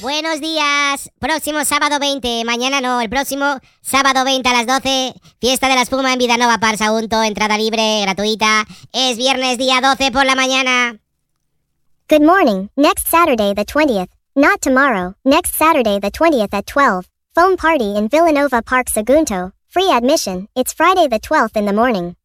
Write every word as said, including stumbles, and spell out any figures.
Buenos días. Próximo sábado veinte. Mañana no, el próximo sábado veinte a las doce. Fiesta de la espuma en Vidanova Park Sagunto. Entrada libre, gratuita. Es viernes día doce por la mañana. Good morning. Next Saturday the twentieth. Not tomorrow. Next Saturday the twentieth at twelve. Foam party in Villanova Park Sagunto. Free admission. It's Friday the twelfth in the morning.